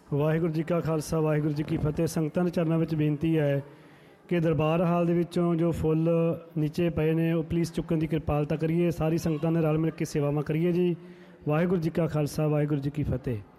ਵਾਹਿਗੁਰੂ ਜੀ ਕਾ ਖਾਲਸਾ ਵਾਹਿਗੁਰੂ ਜੀ ਕੀ ਫਤਿਹ। ਸੰਗਤਾਂ ਦੇ ਚਰਨਾਂ ਵਿੱਚ ਬੇਨਤੀ ਹੈ ਕਿ ਦਰਬਾਰ ਹਾਲ ਦੇ ਵਿੱਚੋਂ ਜੋ ਫੁੱਲ ਨੀਚੇ ਪਏ ਨੇ ਉਹ ਪਲੀਜ਼ ਚੁੱਕਣ ਦੀ ਕਿਰਪਾਲਤਾ ਕਰੀਏ। ਸਾਰੀ ਸੰਗਤਾਂ ਨੇ ਰਲ ਮਿਲ ਕੇ ਸੇਵਾਵਾਂ ਕਰੀਏ ਜੀ। ਵਾਹਿਗੁਰੂ ਜੀ ਕਾ ਖਾਲਸਾ ਵਾਹਿਗੁਰੂ ਜੀ ਕੀ ਫਤਿਹ।